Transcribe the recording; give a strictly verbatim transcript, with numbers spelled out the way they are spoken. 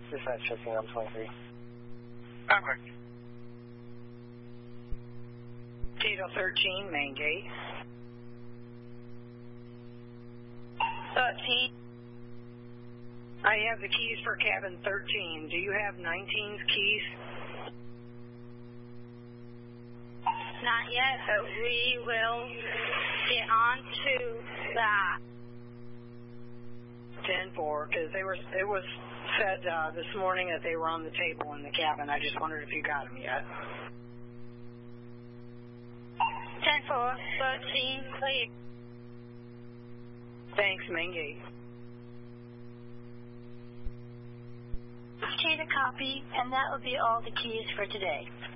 Dispatch checking on twenty-three. Perfect. Tito thirteen, main gate. thirteen. I have the keys for cabin thirteen. Do you have nineteen's keys? Not yet, but we will get on to that. ten four, because they were, it was said uh, this morning that they were on the table in the cabin. I just wondered if you got them yet. ten four, thirteen, clear. Thanks, main gate. Data copy, and that will be all the keys for today.